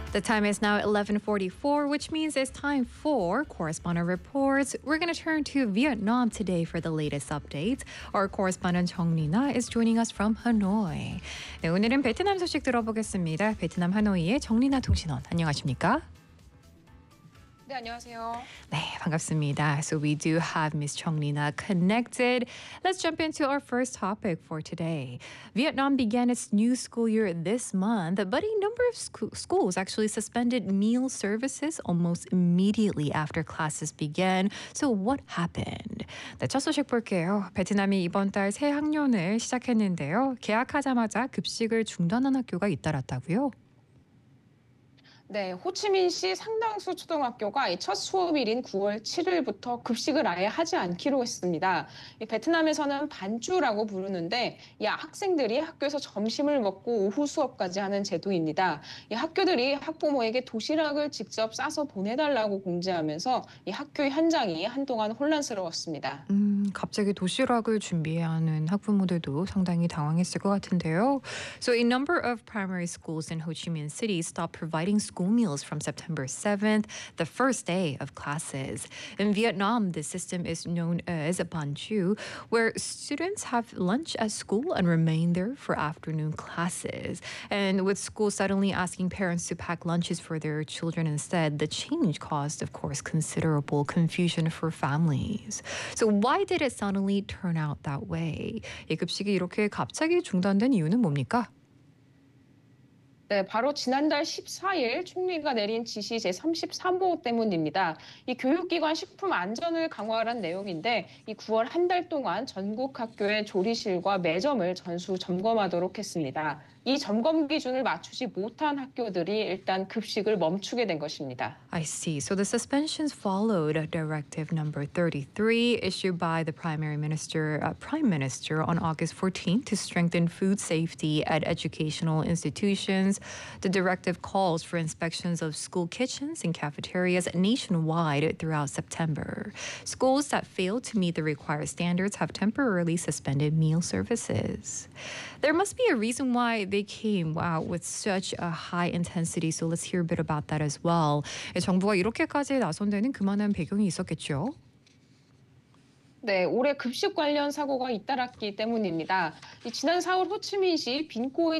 The time is now 11:44, which means it's time for correspondent reports. We're going to turn to Vietnam today for the latest updates. Our correspondent 정리나 is joining us from Hanoi. 네, 오늘은 베트남 소식 들어보겠습니다. 베트남 하노이의 정리나 통신원 안녕하십니까? 네, 안녕하세요. 네, 반갑습니다. So we do have Ms. Chong Nina connected. Let's jump into our first topic for today. Vietnam began its new school year this month, but a number of schools actually suspended meal services almost immediately after classes began. So what happened? 네, 첫 소식 볼게요. 베트남이 이번 달 새 학년을 시작했는데요. 개학하자마자 급식을 중단한 학교가 잇따랐다고요? 네, 호치민시 상당수 초등학교가 첫 수업일인 9월 7일부터 급식을 아예 하지 않기로 했습니다. 베트남에서는 반주라고 부르는데 학생들이 학교에서 점심을 먹고 오후 수업까지 하는 제도입니다. 학교들이 학부모에게 도시락을 직접 싸서 보내달라고 공지하면서 학교 현장이 한동안 혼란스러웠습니다. 갑자기 도시락을 준비해야 하는 학부모들도 상당히 당황했을 것 같은데요. So a number of primary schools in Ho Chi Minh City stopped providing school meals from September 7th, the first day of classes. In Vietnam, the system is known as Ban Chu, where students have lunch at school and remain there for afternoon classes. And with schools suddenly asking parents to pack lunches for their children instead, the change caused, of course, considerable confusion for families. So why did it suddenly turn out that way? 이 급식이 이렇게 갑자기 중단된 이유는 뭡니까? 네, 바로 지난달 14일 총리가 내린 지시 제33호 때문입니다. 이 교육기관 식품 안전을 강화하라는 내용인데 이 9월 한 달 동안 전국 학교의 조리실과 매점을 전수 점검하도록 했습니다. 이 점검 기준을 맞추지 못한 학교들이 일단 급식을 멈추게 된 것입니다. I see. So the suspensions followed Directive number 33 issued by the Prime Minister on August 14th to strengthen food safety at educational institutions. The directive calls for inspections of school kitchens and cafeterias nationwide throughout September. Schools that fail to meet the required standards have temporarily suspended meal services. There must be a reason why they came out with such a high intensity. So let's hear a bit about that as well. 정부가 이렇게까지 나선 데는 그만한 배경이 있었겠죠? 네, 올해 급식 관련 사고가 잇따랐기 때문입니다. 지난 4월 호치민시 빈꼬이